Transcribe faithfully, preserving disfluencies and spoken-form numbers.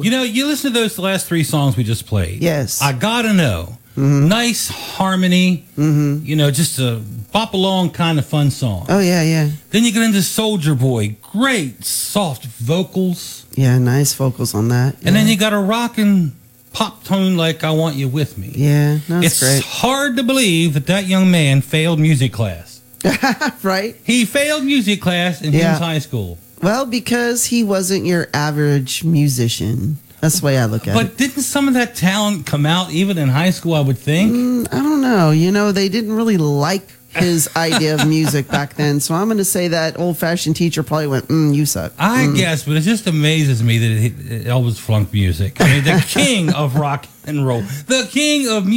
You know, you listen to those last three songs we just played. Yes. I Gotta Know. Mm-hmm. Nice harmony. Mm-hmm. You know, just a bop along kind of fun song. Oh, yeah, yeah. Then you get into Soldier Boy. Great soft vocals. Yeah, nice vocals on that. Yeah. And then you got a rockin' pop tone like I Want You With Me. Yeah, that's it's great. It's hard to believe that that young man failed music class. Right? He failed music class in yeah. his high school. Well, because he wasn't your average musician. That's the way I look at but it. But didn't some of that talent come out even in high school, I would think? Mm, I don't know. You know, they didn't really like his idea of music back then. So I'm going to say that old-fashioned teacher probably went, mm, you suck. I mm. guess, but it just amazes me that Elvis flunked music. I mean, the king of rock and roll. The king of music.